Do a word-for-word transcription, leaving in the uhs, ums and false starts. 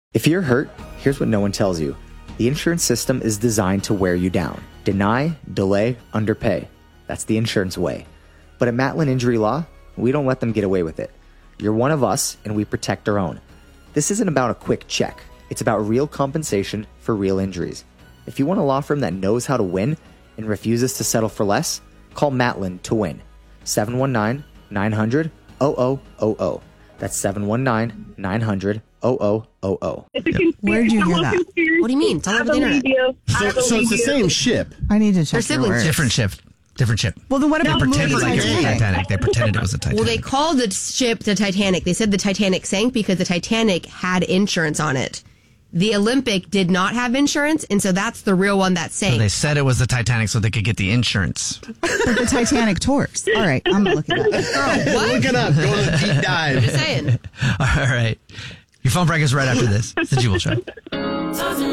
If you're hurt, here's what no one tells you. The insurance system is designed to wear you down. Deny, delay, underpay. That's the insurance way. But at Matlin Injury Law, we don't let them get away with it. You're one of us, and we protect our own. This isn't about a quick check. It's about real compensation for real injuries. If you want a law firm that knows how to win and refuses to settle for less, call Matlin to win. seven one nine, nine hundred, zero zero zero zero. That's seven one nine, nine hundred, zero zero zero zero. Where'd you hear that? What do you mean? It's all over the internet. So, so it's the same ship. I need to check They're your siblings. words. Different ship. Different ship. Well, then what They about pretended moving like it was the Titanic? Titanic. They pretended it was the Titanic. Well, they called the ship the Titanic. They said the Titanic sank because the Titanic had insurance on it. The Olympic did not have insurance, and so that's the real one that sank. So they said it was the Titanic so they could get the insurance. But the Titanic tours. All right, I'm going to look it up. Girl, what? Look it up. Go on a deep dive. Just saying. All right. Your phone break is right after this. It's the Jewel Show.